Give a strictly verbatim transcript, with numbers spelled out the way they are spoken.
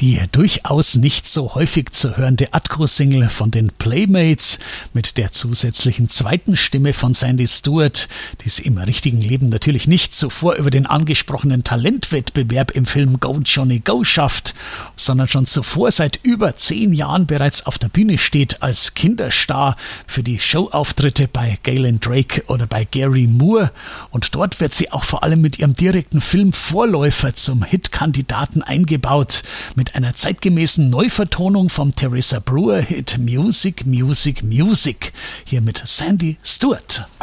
Die durchaus nicht so häufig zu hörende Atco-Single von den Playmates mit der zusätzlichen zweiten Stimme von Sandy Stewart, die es im richtigen Leben natürlich nicht zuvor über den angesprochenen Talentwettbewerb im Film Go Johnny Go schafft, sondern schon zuvor seit über zehn Jahren bereits auf der Bühne steht als Kinderstar für die Showauftritte bei Galen Drake oder bei Gary Moore, und dort wird sie auch vor allem mit ihrem direkten Filmvorläufer zum Hitkandidaten eingebaut, mit einer zeitgemäßen Neuvertonung vom Teresa Brewer Hit Music, Music, Music, hier mit Sandy Stewart.